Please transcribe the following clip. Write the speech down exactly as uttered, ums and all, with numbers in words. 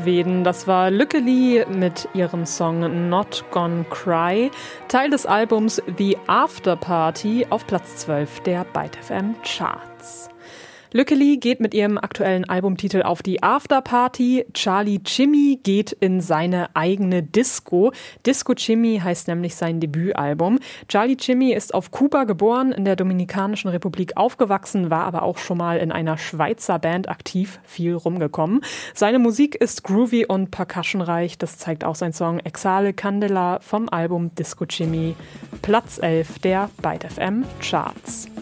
Schweden. Das war Lykkeli mit ihrem Song Not Gonna Cry, Teil des Albums The After Party auf Platz zwölf der Byte F M Charts. Lykkeli geht mit ihrem aktuellen Albumtitel auf die Afterparty. Charlie Chimmy geht in seine eigene Disco. Disco Chimmy heißt nämlich sein Debütalbum. Charlie Chimmy ist auf Kuba geboren, in der Dominikanischen Republik aufgewachsen, war aber auch schon mal in einer Schweizer Band aktiv, viel rumgekommen. Seine Musik ist groovy und percussionreich. Das zeigt auch sein Song Exale Candela vom Album Disco Chimmy, Platz elf der Byte F M Charts.